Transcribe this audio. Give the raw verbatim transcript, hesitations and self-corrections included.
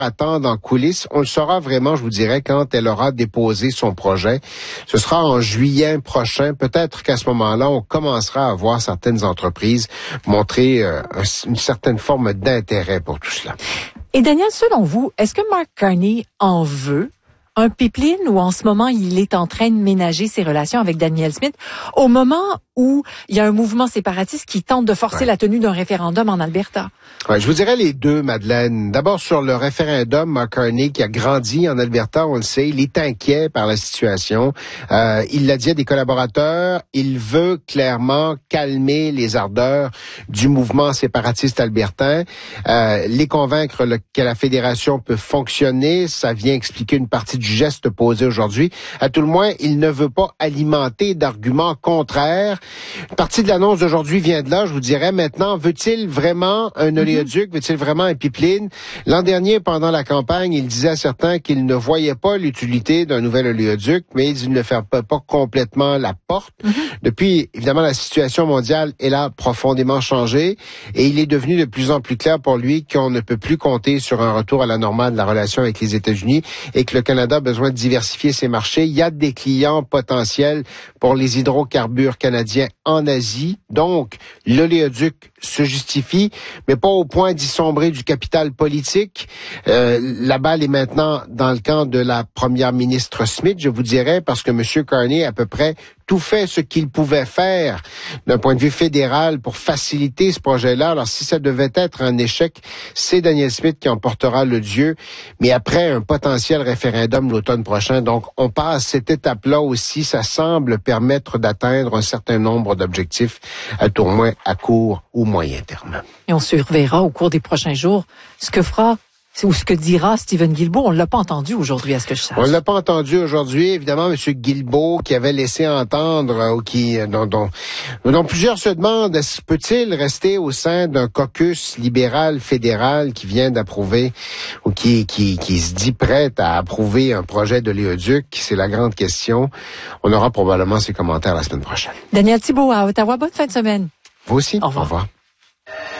attendre en coulisses. On le saura vraiment, je vous dirais, quand elle aura déposé son projet. Ce sera en juillet prochain. Peut-être qu'à ce moment-là, on commencera à voir certaines entreprises montrer euh, une certaine forme d'intérêt pour tout cela. Et Daniel, selon vous, est-ce que Mark Carney en veut un pipeline ou en ce moment, il est en train de ménager ses relations avec Danielle Smith au moment où il y a un mouvement séparatiste qui tente de forcer ouais. la tenue d'un référendum en Alberta? Ouais, je vous dirais les deux, Madeleine. D'abord, sur le référendum, Mark Carney, qui a grandi en Alberta, on le sait, il est inquiet par la situation. Euh, il l'a dit à des collaborateurs, il veut clairement calmer les ardeurs du mouvement séparatiste albertain, euh, les convaincre le, que la fédération peut fonctionner. Ça vient expliquer une partie du geste posé aujourd'hui. À tout le moins, il ne veut pas alimenter d'arguments contraires. Une partie de l'annonce d'aujourd'hui vient de là, je vous dirais. Maintenant, veut-il vraiment un oléoduc? Mm-hmm. Veut-il vraiment un pipeline? L'an dernier, pendant la campagne, il disait à certains qu'il ne voyait pas l'utilité d'un nouvel oléoduc, mais il ne fermait pas complètement la porte. Mm-hmm. Depuis, évidemment, la situation mondiale est là profondément changée et il est devenu de plus en plus clair pour lui qu'on ne peut plus compter sur un retour à la normale de la relation avec les États-Unis et que le Canada a besoin de diversifier ses marchés. Il y a des clients potentiels pour les hydrocarbures canadiens en Asie. Donc, l'oléoduc se justifie, mais pas au point d'y sombrer du capital politique. Euh, la balle est maintenant dans le camp de la première ministre Smith, je vous dirais, parce que M. Carney a à peu près tout fait ce qu'il pouvait faire d'un point de vue fédéral pour faciliter ce projet-là. Alors, si ça devait être un échec, c'est Danielle Smith qui en portera le dieu, mais après un potentiel référendum l'automne prochain. Donc, on passe cette étape-là aussi. Ça semble permettre d'atteindre un certain nombre d'objectifs, à tout au moins à court ou moyen terme. Et on surveillera au cours des prochains jours ce que fera ou ce que dira Stephen Guilbeault. On ne l'a pas entendu aujourd'hui, à ce que je sache. On ne l'a pas entendu aujourd'hui. Évidemment, M. Guilbeault, qui avait laissé entendre, euh, ou qui, dont, dont, dont plusieurs se demandent, peut-il rester au sein d'un caucus libéral fédéral qui vient d'approuver, ou qui, qui, qui se dit prêt à approuver un projet de l'oléoduc? C'est la grande question. On aura probablement ses commentaires la semaine prochaine. Daniel Thibault à Ottawa. Bonne fin de semaine. Vous aussi. Au revoir. Au revoir.